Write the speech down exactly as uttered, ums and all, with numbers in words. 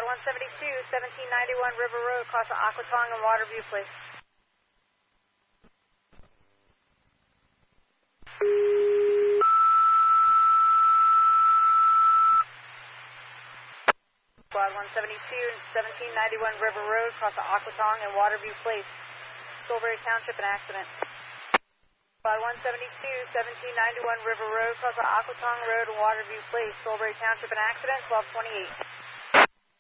Squad one seventy-two, seventeen ninety-one River Road, across the Aquatong and Waterview Place. Squad one seventy-two, seventeen ninety-one River Road, across the Aquatong and Waterview Place. Solebury Township, an accident. Squad one seventy-two, seventeen ninety-one River Road, across the Aquatong Road and Waterview Place. Solebury Township, an accident, twelve twenty-eight.